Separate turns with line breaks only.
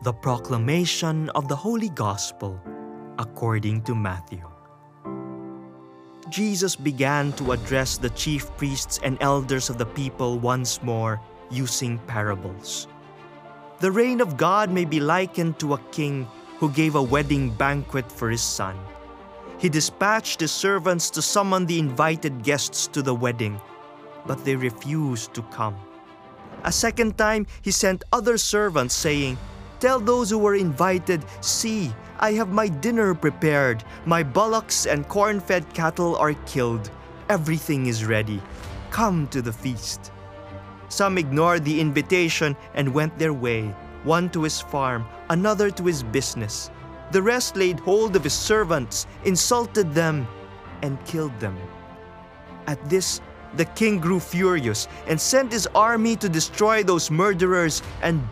The proclamation of the Holy Gospel according to Matthew. Jesus began to address the chief priests and elders of the people once more using parables. The reign of God may be likened to a king who gave a wedding banquet for his son. He dispatched his servants to summon the invited guests to the wedding, but they refused to come. A second time, he sent other servants, saying, "Tell those who were invited, 'See, I have my dinner prepared. My bullocks and corn-fed cattle are killed. Everything is ready. Come to the feast.' Some ignored the invitation and went their way, one to his farm, another to his business. The rest laid hold of his servants, insulted them, and killed them. At this, the king grew furious and sent his army to destroy those murderers and